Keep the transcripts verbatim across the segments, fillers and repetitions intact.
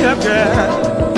up, girl.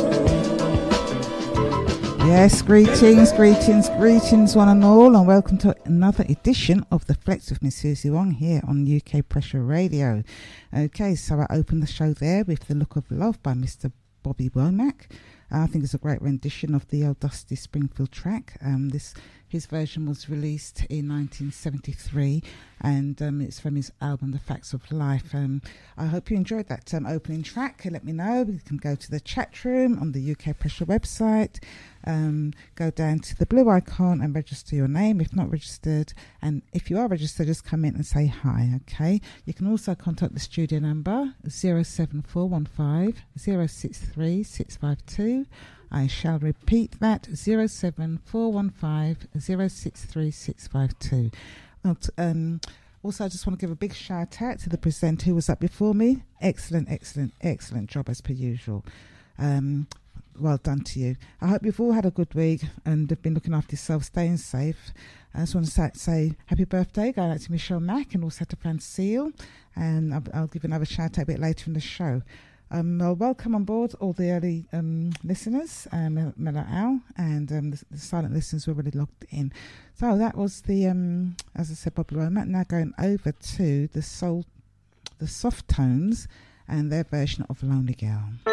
Yes, greetings, greetings, greetings one and all, and welcome to another edition of The Flex with Miss Susie Wong here on U K Pressure Radio. Okay, so I opened the show there with The Look of Love by Mister Bobby Womack. I think it's a great rendition of the old Dusty Springfield track. Um, this his version was released in nineteen seventy-three, and um, it's from his album The Facts of Life. Um, I hope you enjoyed that um, opening track. Let me know. You can go to the chat room on the U K Pressure website. Um, go down to the blue icon and register your name if not registered, and if you are registered, just come in and say hi. Okay, you can also contact the studio number zero seven four one five zero six three six five two. I shall repeat that, zero seven four one five zero six three six five two. Well, t- um, also, I just want to give a big shout out to the presenter who was up before me. Excellent, excellent, excellent job as per usual. Um, well done to you. I hope you've all had a good week and have been looking after yourself, staying safe. I just want to say, say happy birthday going out to Michelle Mack and also to Francille. And I'll, I'll give another shout out a bit later in the show. Um, well, welcome on board all the early um, listeners, um, Mela Al, and um, the, the silent listeners were really logged in. So that was the, um, as I said, Bobby Womack. Now going over to the soul, the Soft Tones and their version of Lonely Girl.